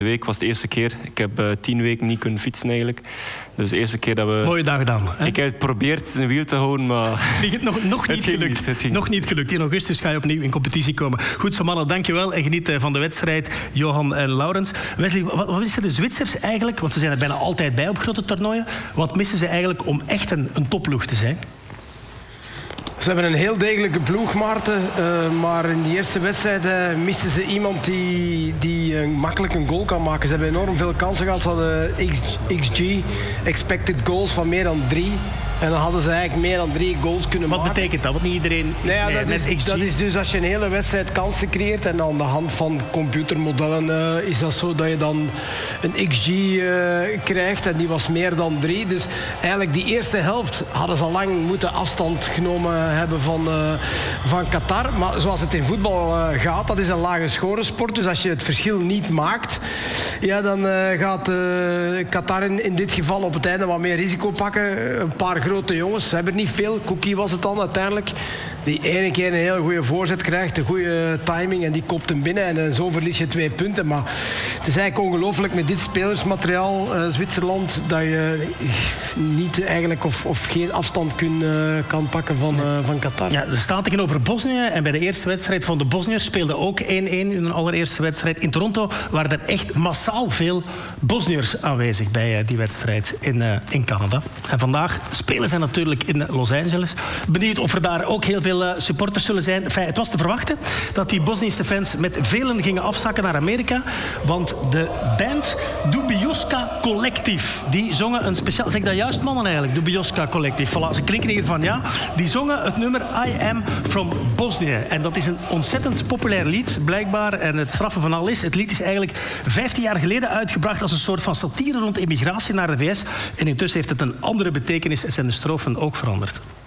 week was de eerste keer. Ik heb 10 weken niet kunnen fietsen eigenlijk. Dus de eerste keer dat we... Mooie dag gedaan. Hè? Ik heb het geprobeerd zijn wiel te houden, maar... Nog niet gelukt. Nog niet gelukt. In augustus ga je opnieuw in competitie komen. Goed zo mannen, dankjewel. En geniet van de wedstrijd, Johan en Laurens. Wesley, wat missen de Zwitsers eigenlijk? Want ze zijn er bijna altijd bij op grote toernooien. Wat missen ze eigenlijk om echt een topploeg te zijn? Ze hebben een heel degelijke ploeg, Maarten. Maar in die eerste wedstrijd missen ze iemand die makkelijk een goal kan maken. Ze hebben enorm veel kansen gehad. Ze hadden XG, expected goals, van meer dan 3. En dan hadden ze eigenlijk meer dan 3 goals kunnen maken. Wat betekent dat? Want niet iedereen is dat is dus als je een hele wedstrijd kansen creëert en aan de hand van computermodellen is dat zo dat je dan een XG krijgt en die was meer dan 3. Dus eigenlijk die eerste helft hadden ze al lang moeten afstand genomen hebben van Qatar. Maar zoals het in voetbal gaat, dat is een lage scorensport. Dus als je het verschil niet maakt, ja, dan gaat Qatar in dit geval op het einde wat meer risico pakken. Een paar grote jongens, ze hebben niet veel. Cookie was het dan uiteindelijk. Die ene keer een hele goede voorzet krijgt, een goede timing en die kopt hem binnen. En zo verlies je 2 punten. Maar het is eigenlijk ongelooflijk met dit spelersmateriaal, Zwitserland, dat je niet eigenlijk of geen afstand kan pakken van Qatar. Ja, ze staan tegenover Bosnië en bij de eerste wedstrijd van de Bosniërs speelden ook 1-1 in hun allereerste wedstrijd. In Toronto waren er echt massaal veel Bosniërs aanwezig bij die wedstrijd in Canada. En vandaag spelen ze natuurlijk in Los Angeles. Benieuwd of er daar ook heel veel supporters zullen zijn. Enfin, het was te verwachten dat die Bosnische fans met velen gingen afzakken naar Amerika. Want de band Dubioska Collective, die zongen een speciaal... Zeg ik dat juist, mannen, eigenlijk? Dubioska Collective. Voilà, ze klinken hiervan, ja. Die zongen het nummer I Am From Bosnia. En dat is een ontzettend populair lied, blijkbaar. En het straffe van al is, het lied is eigenlijk 15 jaar geleden uitgebracht als een soort van satire rond immigratie naar de VS. En intussen heeft het een andere betekenis en zijn de strofen ook veranderd.